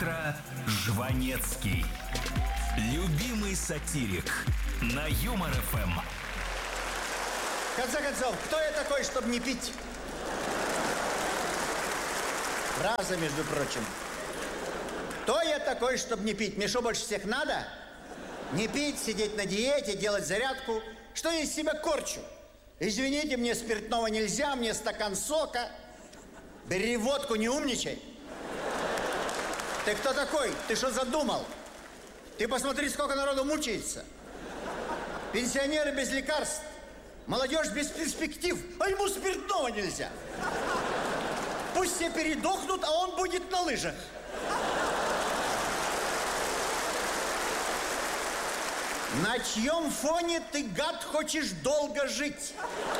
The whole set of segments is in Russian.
Маэстро Жванецкий. Любимый сатирик на Юмор ФМ. В конце концов, кто я такой, чтобы не пить? Фраза, между прочим. Кто я такой, чтобы не пить? Мне что, больше всех надо? Не пить, сидеть на диете, делать зарядку. Что я из себя корчу? Извините, мне спиртного нельзя, мне стакан сока. Бери водку, не умничай. Ты кто такой? Ты что задумал? Ты посмотри, сколько народу мучается. Пенсионеры без лекарств. Молодежь без перспектив. А ему спиртного нельзя. Пусть все передохнут, а он будет на лыжах. На чьем фоне ты, гад, хочешь долго жить?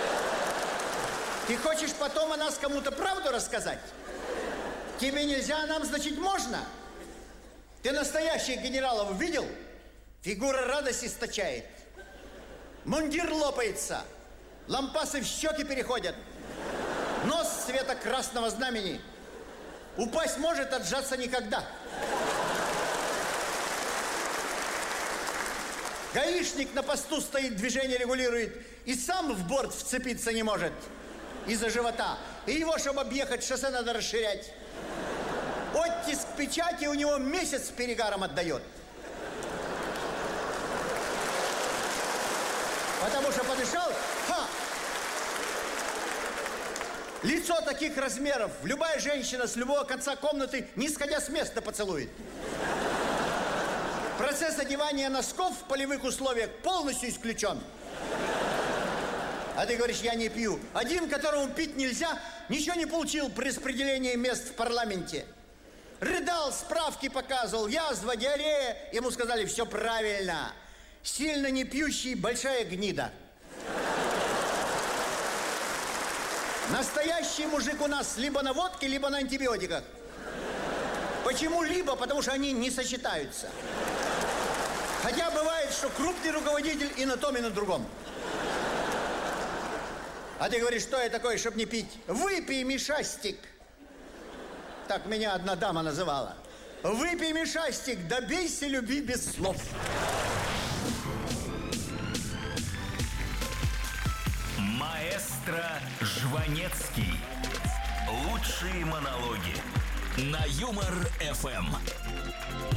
Ты хочешь потом о нас кому-то правду рассказать? Тебе нельзя, а нам, значит, можно? Ты настоящих генералов видел? Фигура радость источает. Мундир лопается. Лампасы в щеки переходят. Нос цвета красного знамени. Упасть может, отжаться никогда. Гаишник на посту стоит, движение регулирует. И сам в борт вцепиться не может. Из-за живота. И его, чтобы объехать, шоссе надо расширять. Оттиск печати у него месяц перегаром отдает. Потому что подышал, лицо таких размеров любая женщина с любого конца комнаты, не сходя с места, поцелует. Процесс одевания носков в полевых условиях полностью исключен. А ты говоришь, я не пью. Один, которому пить нельзя, ничего не получил при распределении мест в парламенте. Рыдал, справки показывал, язва, диарея. Ему сказали, все правильно. Сильно не пьющий, большая гнида. Настоящий мужик у нас либо на водке, либо на антибиотиках. Почему либо? Потому что они не сочетаются. Хотя бывает, что крупный руководитель и на том, и на другом. А ты говоришь, что я такой, чтобы не пить? Выпей, Мишастик. Так меня одна дама называла. Выпей, Мишастик, добейся любви без слов. Маэстро Жванецкий. Лучшие монологи на Юмор ФМ.